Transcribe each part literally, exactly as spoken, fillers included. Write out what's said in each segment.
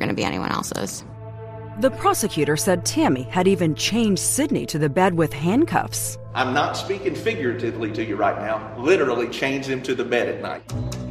going to be anyone else's. The prosecutor said Tammy had even chained Sydney to the bed with handcuffs. I'm not speaking figuratively to you right now. Literally chained him to the bed at night.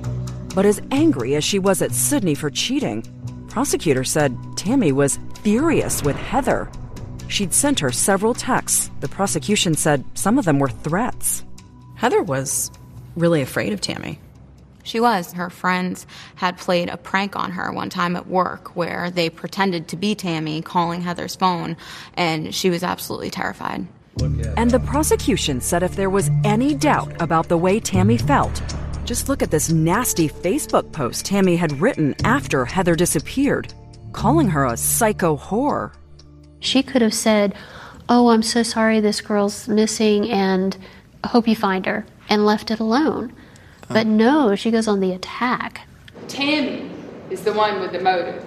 But as angry as she was at Sydney for cheating, prosecutors said Tammy was furious with Heather. She'd sent her several texts. The prosecution said some of them were threats. Heather was really afraid of Tammy. She was. Her friends had played a prank on her one time at work where they pretended to be Tammy calling Heather's phone, and she was absolutely terrified. And the prosecution said if there was any doubt about the way Tammy felt, just look at this nasty Facebook post Tammy had written after Heather disappeared, calling her a psycho whore. She could have said, "Oh, I'm so sorry this girl's missing and I hope you find her," and left it alone. But no, she goes on the attack. Tammy is the one with the motive.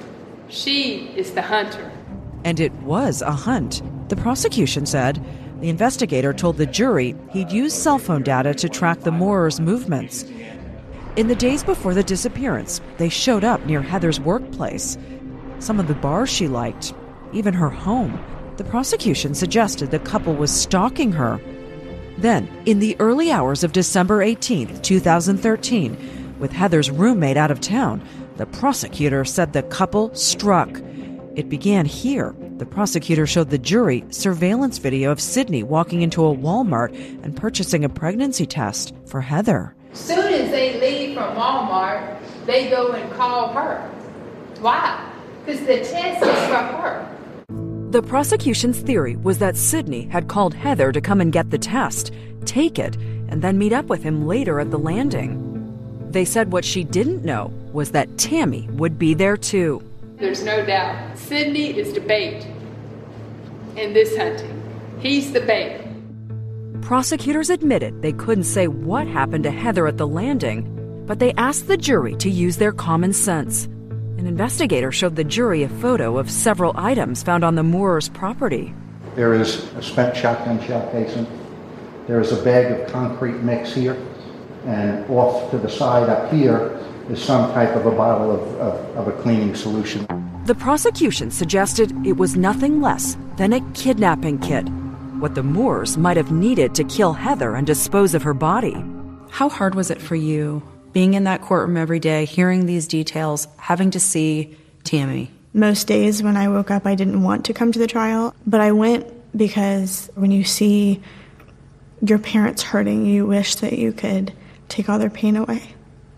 She is the hunter. And it was a hunt. The prosecution said the investigator told the jury he'd used cell phone data to track the Moorers' movements. In the days before the disappearance, they showed up near Heather's workplace, some of the bars she liked, even her home. The prosecution suggested the couple was stalking her. Then, in the early hours of December eighteenth, two thousand thirteen, with Heather's roommate out of town, the prosecutor said the couple struck. It began here. The prosecutor showed the jury surveillance video of Sydney walking into a Walmart and purchasing a pregnancy test for Heather. As soon as they leave from Walmart, they go and call her. Why? Because the test is for her. The prosecution's theory was that Sydney had called Heather to come and get the test, take it, and then meet up with him later at the landing. They said what she didn't know was that Tammy would be there too. There's no doubt. Sydney is the bait in this hunting. He's the bait. Prosecutors admitted they couldn't say what happened to Heather at the landing, but they asked the jury to use their common sense. An investigator showed the jury a photo of several items found on the Moorers' property. There is a spent shotgun shell casing. There is a bag of concrete mix here. And off to the side up here is some type of a bottle of, of, of a cleaning solution. The prosecution suggested it was nothing less than a kidnapping kit, what the Moorers might have needed to kill Heather and dispose of her body. How hard was it for you, being in that courtroom every day, hearing these details, having to see Tammy? Most days when I woke up, I didn't want to come to the trial, but I went because when you see your parents hurting, you wish that you could take all their pain away.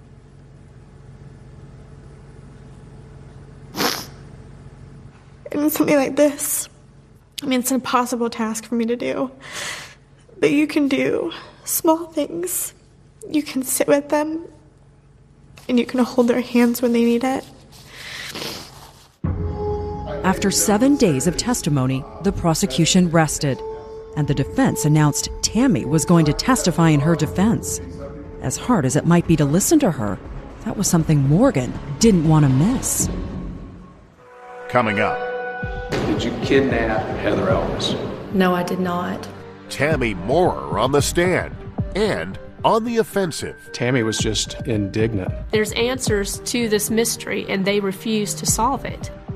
And something like this, I mean, it's an impossible task for me to do, but you can do small things. You can sit with them, and you can hold their hands when they need it. After seven days of testimony, the prosecution rested, and the defense announced Tammy was going to testify in her defense. As hard as it might be to listen to her, that was something Morgan didn't want to miss. Coming up. Did you kidnap Heather Elvis? No, I did not. Tammy Moorer on the stand and on the offensive. Tammy was just indignant. There's answers to this mystery, and they refuse to solve it.